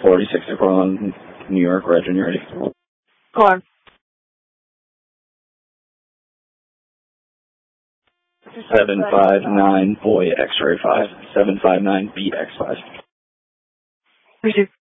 46 to Cortland, New York. Reg, when you're ready. Go on. 759 boy X-ray 5. 759 BX5. Receive.